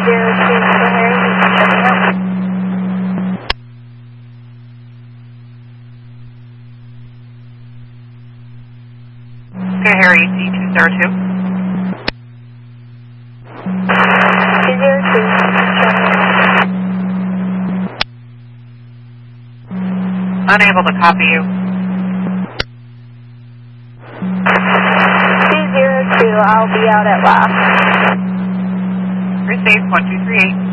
Okay, Harry, C202. 202. Unable to copy you. 202, I'll be out at last. Receive 1238.